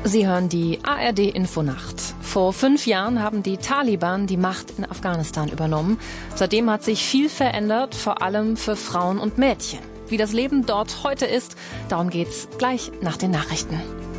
Sie hören die ARD-Infonacht. Vor 5 Jahren haben die Taliban die Macht in Afghanistan übernommen. Seitdem hat sich viel verändert, vor allem für Frauen und Mädchen. Wie das Leben dort heute ist, darum geht's gleich nach den Nachrichten.